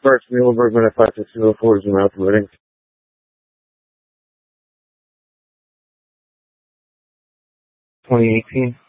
First Muhlenberg, 56204 is out for Reading. 2018.